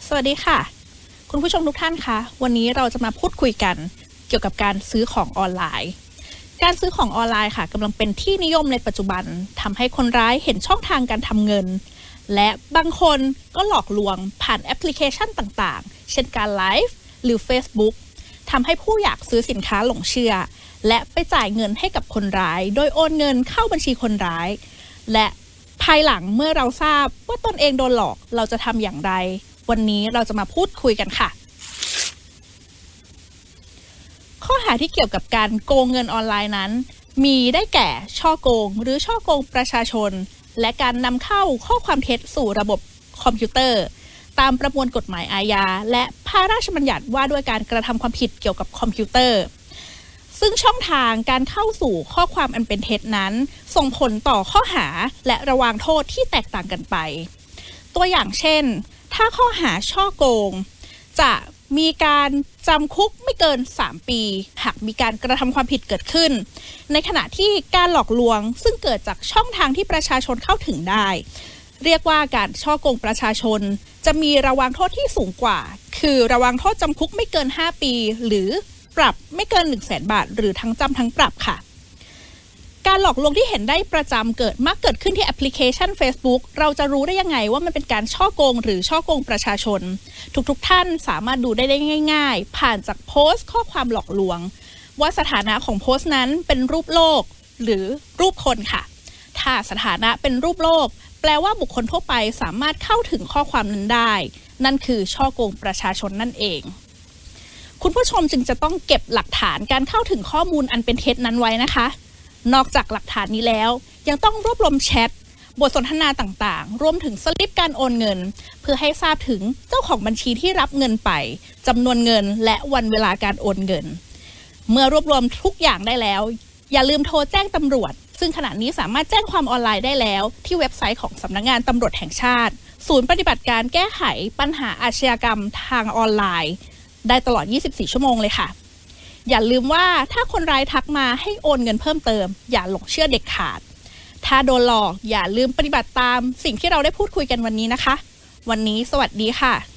สวัสดีค่ะคุณผู้ชมทุกท่านคะวันนี้เราจะมาพูดคุยกันเกี่ยวกับการซื้อของออนไลน์การซื้อของออนไลน์ค่ะกำลังเป็นที่นิยมในปัจจุบันทำให้คนร้ายเห็นช่องทางการทำเงินและบางคนก็หลอกลวงผ่านแอปพลิเคชันต่างๆเช่นการไลฟ์หรือ Facebook ทำให้ผู้อยากซื้อสินค้าหลงเชื่อและไปจ่ายเงินให้กับคนร้ายโดยโอนเงินเข้าบัญชีคนร้ายและภายหลังเมื่อเราทราบว่าตนเองโดนหลอกเราจะทำอย่างไรวันนี้เราจะมาพูดคุยกันค่ะข้อหาที่เกี่ยวกับการโกงเงินออนไลน์นั้นมีได้แก่ฉ้อโกงหรือฉ้อโกงประชาชนและการนำเข้าข้อความเท็จสู่ระบบคอมพิวเตอร์ตามประมวลกฎหมายอาญาและพระราชบัญญัติว่าด้วยการกระทำความผิดเกี่ยวกับคอมพิวเตอร์ซึ่งช่องทางการเข้าสู่ข้อความอันเป็นเท็จนั้นส่งผลต่อข้อหาและระวางโทษที่แตกต่างกันไปตัวอย่างเช่นถ้าข้อหาฉ้อโกงจะมีการจำคุกไม่เกิน3ปีหากมีการกระทำความผิดเกิดขึ้นในขณะที่การหลอกลวงซึ่งเกิดจากช่องทางที่ประชาชนเข้าถึงได้เรียกว่าการฉ้อโกงประชาชนจะมีระวางโทษที่สูงกว่าคือระวางโทษจำคุกไม่เกิน5ปีหรือปรับไม่เกิน 100,000 บาทหรือทั้งจำทั้งปรับค่ะการหลอกลวงที่เห็นได้ประจำเกิดขึ้นที่แอปพลิเคชัน Facebook เราจะรู้ได้ยังไงว่ามันเป็นการฉ้อโกงหรือฉ้อโกงประชาชนทุกท่านสามารถดูได้ง่ายๆผ่านจากโพสต์ข้อความหลอกลวงว่าสถานะของโพสต์นั้นเป็นรูปโลกหรือรูปคนค่ะถ้าสถานะเป็นรูปโลกแปลว่าบุคคลทั่วไปสามารถเข้าถึงข้อความนั้นได้นั่นคือฉ้อโกงประชาชนนั่นเองคุณผู้ชมจึงจะต้องเก็บหลักฐานการเข้าถึงข้อมูลอันเป็นเท็จนั้นไว้นะคะนอกจากหลักฐานนี้แล้วยังต้องรวบรวมแชทบทสนทนาต่างๆรวมถึงสลิปการโอนเงินเพื่อให้ทราบถึงเจ้าของบัญชีที่รับเงินไปจำนวนเงินและวันเวลาการโอนเงินเมื่อรวบรวมทุกอย่างได้แล้วอย่าลืมโทรแจ้งตำรวจซึ่งขณะนี้สามารถแจ้งความออนไลน์ได้แล้วที่เว็บไซต์ของสำนักงานตำรวจแห่งชาติศูนย์ปฏิบัติการแก้ไขปัญหาอาชญากรรมทางออนไลน์ได้ตลอด24ชั่วโมงเลยค่ะอย่าลืมว่าถ้าคนร้ายทักมาให้โอนเงินเพิ่มเติมอย่าหลงเชื่อเด็ดขาดถ้าโดนหลอกอย่าลืมปฏิบัติตามสิ่งที่เราได้พูดคุยกันวันนี้นะคะวันนี้สวัสดีค่ะ